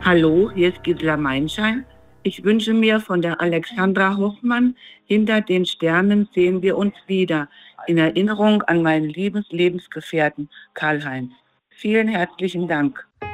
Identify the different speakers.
Speaker 1: Hallo, hier ist Gisela Meinschein. Ich wünsche mir von der Alexandra Hochmann, hinter den Sternen sehen wir uns wieder, in Erinnerung an meinen lieben Lebensgefährten Karl-Heinz. Vielen herzlichen Dank.